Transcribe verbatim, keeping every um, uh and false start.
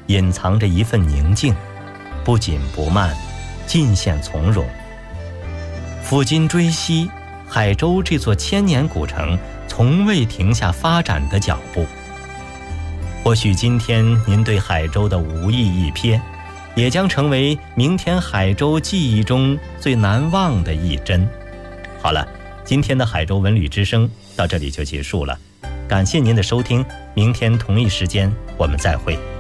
隐藏着一份宁静，不紧不慢，尽显从容。抚今追昔，海州这座千年古城从未停下发展的脚步。或许今天您对海州的无意一瞥，也将成为明天海州记忆中最难忘的一帧。好了，今天的海州文旅之声到这里就结束了，感谢您的收听，明天同一时间我们再会。